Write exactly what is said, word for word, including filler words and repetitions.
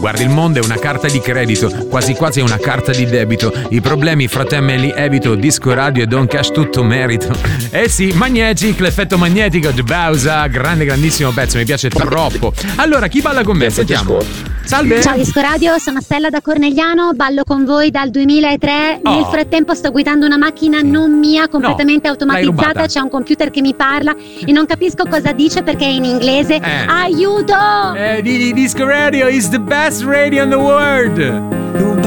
Guardi, il mondo è una carta di credito, quasi quasi è una carta di debito. I problemi fra te me li evito, disco radio e Don Cash tutto merito. Eh sì, Magnetic, l'effetto magnetico di Bowser, grande grandissimo pezzo, mi piace troppo. Allora, chi balla con me? Sentiamo. Salve. Ciao Disco Radio, sono Stella da Cornegliano, ballo con voi dal duemilatré. Oh. Nel frattempo sto guidando una macchina non mia, completamente No, l'hai automatizzata, rubata. c'è un computer che mi parla e non capisco cosa dice perché è in inglese. Eh. Aiuto! Eh, di- di- Disco Radio is the best radio in the world.